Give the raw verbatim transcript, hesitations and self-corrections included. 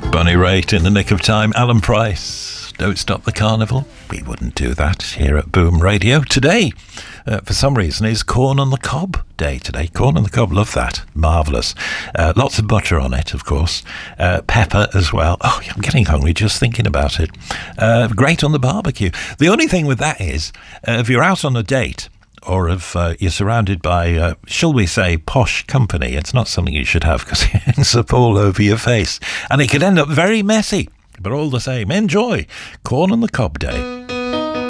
Bonnie Raitt in the nick of time. Alan Price, Don't Stop the Carnival. We wouldn't do that here at Boom Radio. Today, uh, for some reason, is Corn on the Cob Day today. Corn on the Cob, love that. Marvellous. Uh, lots of butter on it, of course. Uh, pepper as well. Oh, I'm getting hungry just thinking about it. Uh, great on the barbecue. The only thing with that is, uh, if you're out on a date, or if uh, you're surrounded by, uh, shall we say, posh company, it's not something you should have because it ends up all over your face. And it could end up very messy. But all the same, enjoy Corn on the Cob Day.